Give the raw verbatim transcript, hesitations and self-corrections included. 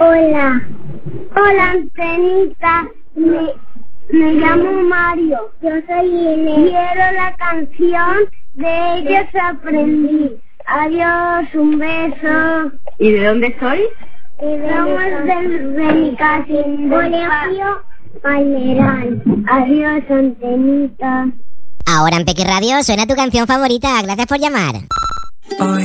Hola. Hola, Antenita. Me, me llamo Mario. Yo soy Inés. Quiero la canción de Ellos Aprendí. Adiós, un beso. ¿Y de dónde sois? Somos del Benicassim, Colegio Palmeral. Adiós, Antenita. Ahora en Peque Radio suena tu canción favorita. Gracias por llamar.